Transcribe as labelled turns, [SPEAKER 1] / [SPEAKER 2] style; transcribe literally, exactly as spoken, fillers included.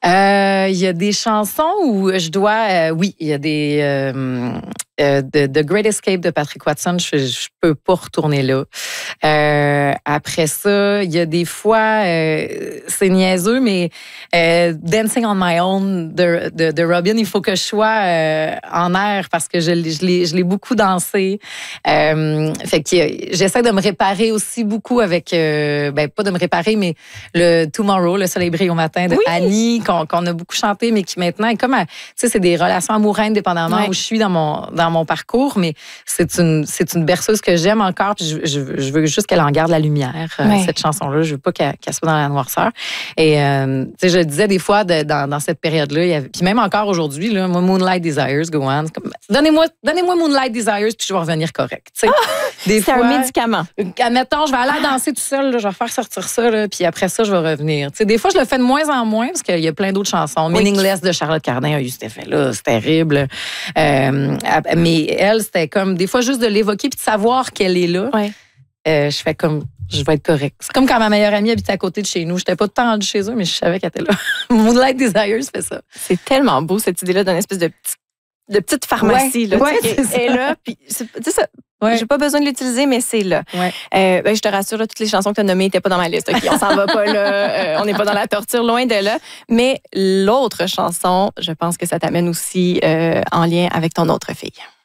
[SPEAKER 1] Euh, Il y a des chansons où je dois... Euh, oui, il y a des... Euh, euh, The, The Great Escape de Patrick Watson, je, je peux pas retourner là. Euh, après ça, il y a des fois... Euh, c'est niaiseux, mais euh, Dancing on My Own de, de, de Robin, il faut que je sois euh, en air parce que je, je l'ai, je l'ai beaucoup dansé. Euh, fait que j'essaie de me réparer aussi beaucoup avec... Euh, ben, pas de me réparer, mais le Tomorrow, Le Soleil brille au matin de
[SPEAKER 2] Oui.
[SPEAKER 1] Annie, qu'on, qu'on a beaucoup chanté, mais qui maintenant est comme... Tu sais, c'est des relations amoureuses indépendamment
[SPEAKER 2] Ouais.
[SPEAKER 1] où je suis dans mon, dans mon parcours, mais c'est une, c'est une berceuse que j'aime encore. Puis je, je, je veux juste qu'elle en garde la lumière, euh,
[SPEAKER 2] Ouais.
[SPEAKER 1] cette chanson-là. Je veux pas qu'elle, qu'elle soit dans la noirceur. Et euh, tu sais, je le disais des fois de, dans, dans cette période-là, il y avait, puis même encore aujourd'hui, là, moi, Moonlight Desires, go on. C'est comme, donnez-moi, donnez-moi Moonlight Desires, puis je vais revenir correct. Tu sais. Des
[SPEAKER 2] C'est
[SPEAKER 1] fois,
[SPEAKER 2] un médicament.
[SPEAKER 1] admettons, je vais aller danser tout seul, là, je vais faire sortir ça, là, puis après ça, je vais revenir. Tu sais, des fois, je le fais de moins en moins parce qu'il y a plein d'autres chansons.
[SPEAKER 2] Oui.
[SPEAKER 1] Meaningless de Charlotte Cardin a eu cet effet-là, c'est terrible. Euh, mais elle, c'était comme des fois juste de l'évoquer puis de savoir qu'elle est là.
[SPEAKER 2] Ouais.
[SPEAKER 1] Euh, je fais comme, je vais être correcte. C'est comme quand ma meilleure amie habitait à côté de chez nous. J'étais pas tout le temps rendue chez eux, mais je savais qu'elle était là. Moonlight Desires fait ça.
[SPEAKER 2] C'est tellement beau, cette idée-là d'une espèce de, petit, de petite pharmacie.
[SPEAKER 1] Ouais,
[SPEAKER 2] Là,
[SPEAKER 1] ouais,
[SPEAKER 2] tu sais,
[SPEAKER 1] c'est
[SPEAKER 2] qui
[SPEAKER 1] ça.
[SPEAKER 2] est là, puis c'est- tu sais, ça,
[SPEAKER 1] Ouais.
[SPEAKER 2] j'ai pas besoin de l'utiliser, mais c'est là.
[SPEAKER 1] Ouais.
[SPEAKER 2] Euh, ben, je te rassure, là, toutes les chansons que tu as nommées n'étaient pas dans ma liste. Okay? On s'en va pas là. Euh, on n'est pas dans la torture, loin de là. Mais l'autre chanson, je pense que ça t'amène aussi euh, en lien avec ton autre fille.